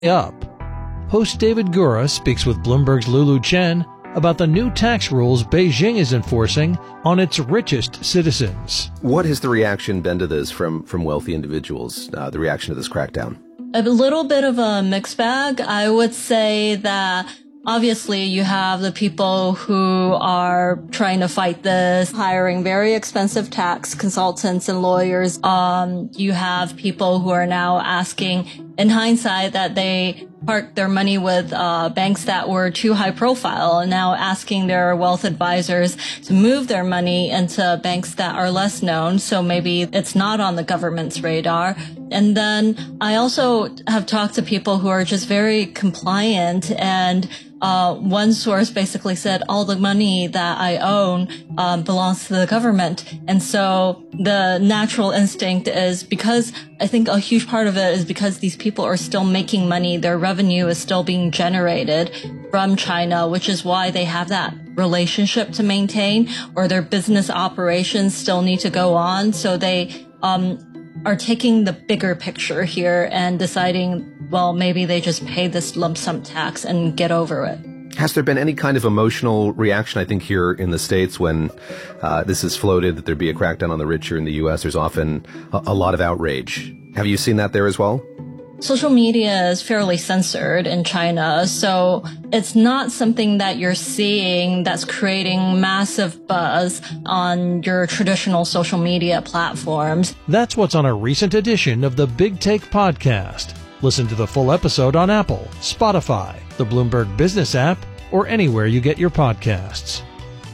up. Host David Gura speaks with Bloomberg's Lulu Chen about the new tax rules Beijing is enforcing on its richest citizens. What has the reaction been to this from wealthy individuals, the reaction to this crackdown? A little bit of a mixed bag. I would say that obviously you have the people who are trying to fight this, hiring very expensive tax consultants and lawyers. You have people who are now asking, in hindsight, that they parked their money with banks that were too high profile, and now asking their wealth advisors to move their money into banks that are less known, so maybe it's not on the government's radar. And then I also have talked to people who are just very compliant, and one source basically said all the money that I own belongs to the government. And so the natural instinct is, because I think a huge part of it is because these people are still making money, their revenue is still being generated from China, which is why they have that relationship to maintain, or their business operations still need to go on. So they are taking the bigger picture here and deciding, well, maybe they just pay this lump sum tax and get over it. Has there been any kind of emotional reaction? I think here in the States, when this is floated that there'd be a crackdown on the rich here in the U.S., there's often a lot of outrage. Have you seen that there as well? Social media is fairly censored in China, so it's not something that you're seeing that's creating massive buzz on your traditional social media platforms. That's what's on a recent edition of the Big Take podcast. Listen to the full episode on Apple, Spotify, the Bloomberg Business app, or anywhere you get your podcasts.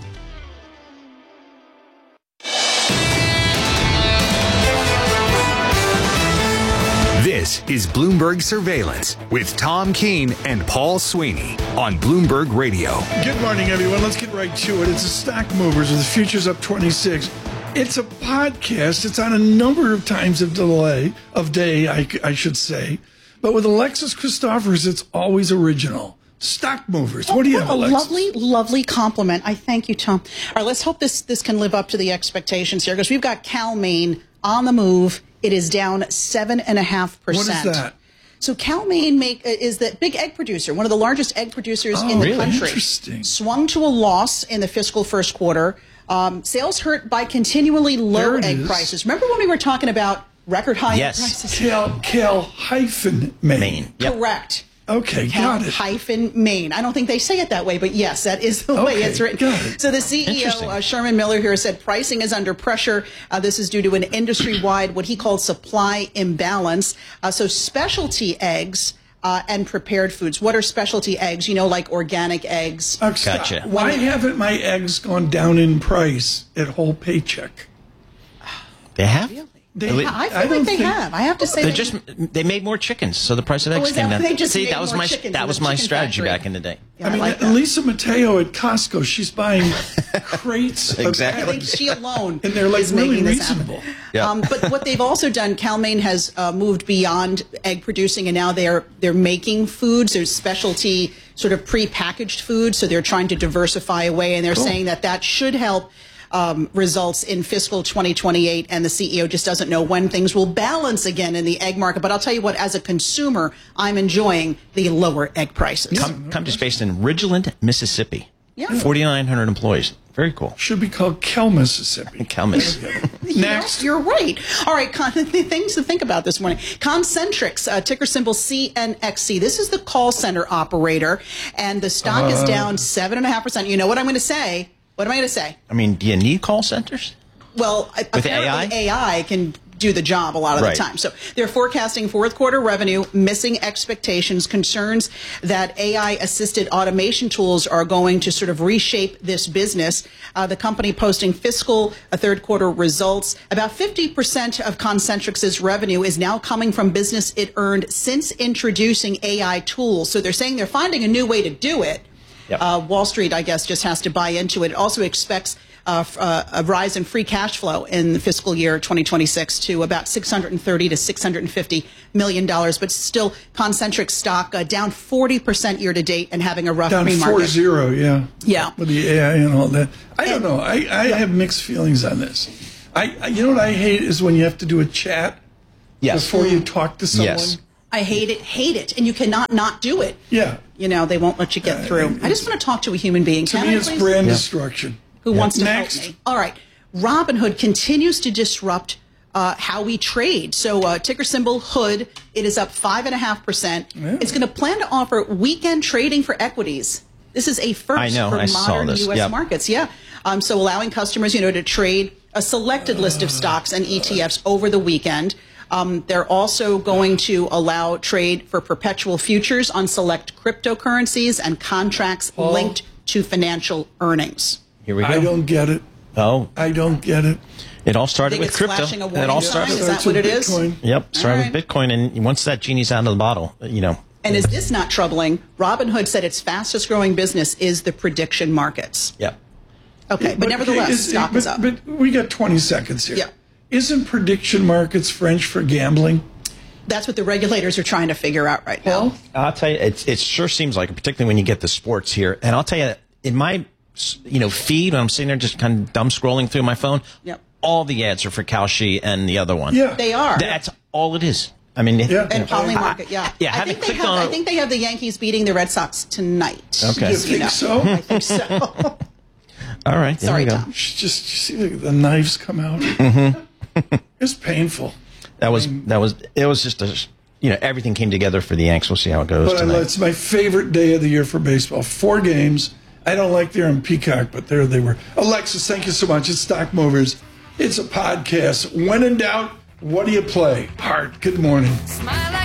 This is Bloomberg Surveillance with Tom Keene and Paul Sweeney on Bloomberg Radio. Good morning, everyone. Let's get right to it. It's a Stock Movers with the futures up 26. It's a podcast. It's on a number of times of day, I should say. But with Alexis Christophers, it's always original. Stock Movers. What do you have, Alexis? A lovely compliment. I thank you, Tom. All right, let's hope this can live up to the expectations here, because we've got Cal-Maine on the move. It is down 7.5%. What is that? So Cal-Maine is the big egg producer, one of the largest egg producers in the country. Interesting. Swung to a loss in the fiscal first quarter. Sales hurt by continually low egg prices. Remember when we were talking about record high egg prices? Cal-Maine. Yep. Correct. Okay, got it. Maine. I don't think they say it that way, but yes, that is the way it's written. Got it. So the CEO, Sherman Miller, here said pricing is under pressure. This is due to an industry-wide, what he called supply imbalance. So specialty eggs and prepared foods. What are specialty eggs? You know, like organic eggs. Gotcha. Why haven't my eggs gone down in price at Whole Paycheck? They have? Really? I think they have. I have to say, they made more chickens, so the price of eggs came down. See, that was my strategy back in the day. Yeah, I mean, Lisa Mateo at Costco, she's buying crates exactly. of eggs. I think she alone and they're like is really making this reasonable. Happen. But what they've also done, Cal-Maine has moved beyond egg producing, and now they're making foods. There's specialty sort of pre-packaged foods, so they're trying to diversify away, and they're saying that should help results in fiscal 2028, and the CEO just doesn't know when things will balance again in the egg market. But I'll tell you what, as a consumer, I'm enjoying the lower egg prices. Company's based in Ridgeland, Mississippi. Yeah. 4,900 employees. Very cool. Should be called Kel, Mississippi. Kel, Mississippi. Next. You're right. All right, things to think about this morning. Concentrix, ticker symbol CNXC. This is the call center operator, and the stock is down 7.5%. You know what I'm going to say? What am I going to say? I mean, do you need call centers? Well, apparently AI can do the job a lot of the time. So they're forecasting fourth quarter revenue, missing expectations, concerns that AI-assisted automation tools are going to sort of reshape this business. The company posting fiscal third quarter results. About 50% of Concentrix's revenue is now coming from business it earned since introducing AI tools. So they're saying they're finding a new way to do it. Yep. Wall Street, I guess, just has to buy into it. It also expects a rise in free cash flow in the fiscal year 2026 to about $630 to $650 million. But still, Concentrix stock down 40% year to date and having a rough pre-market. Down 4-0, yeah. Yeah. With the AI and all that. I don't know. I have mixed feelings on this. You know what I hate is when you have to do a chat before you talk to someone. Yes. I hate it. And you cannot not do it. Yeah. They won't let you get through. I just want to talk to a human being. To me, it's brand destruction. Who wants to help me? All right. Robinhood continues to disrupt how we trade. So ticker symbol HOOD, it is up 5.5%. Yeah. It's going to plan to offer weekend trading for equities. This is a first for modern U.S. markets. Yeah. So allowing customers, to trade a selected list of stocks and ETFs over the weekend. They're also going to allow trade for perpetual futures on select cryptocurrencies and contracts linked to financial earnings. Here we go. I don't get it. Oh. I don't get it. It all started with crypto. It all started. Is that what it is? Yep. Started with Bitcoin, and once that genie's out of the bottle, And is this not troubling? Robinhood said its fastest growing business is the prediction markets. Yep. Okay, but nevertheless, stock is up. But we got 20 seconds here. Yeah. Isn't prediction markets French for gambling? That's what the regulators are trying to figure out right now. I'll tell you, it sure seems like it, particularly when you get the sports here. And I'll tell you, in my feed, when I'm sitting there just kind of dumb scrolling through my phone, all the ads are for Kalshi and the other one. Yeah. They are. That's all it is. I mean, and Polymarket, I think they have the Yankees beating the Red Sox tonight. Okay. You think so? I think so. All right. Sorry, Tom. Just see the knives come out. Mm-hmm. It's painful. It was just everything came together for the Yanks. We'll see how it goes tonight. It's my favorite day of the year for baseball. 4 games. I don't like they're on Peacock, but there they were. Alexis, thank you so much. It's Stock Movers. It's a podcast. When in doubt, what do you play? Hard. Good morning.